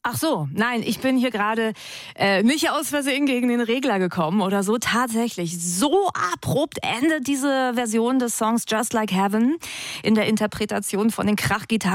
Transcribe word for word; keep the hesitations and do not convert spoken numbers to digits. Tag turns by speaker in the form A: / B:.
A: Ach so, nein, ich bin hier gerade äh, nicht aus Versehen gegen den Regler gekommen oder so. Tatsächlich, so abrupt endet diese Version des Songs Just Like Heaven in der Interpretation von den Krachgitarren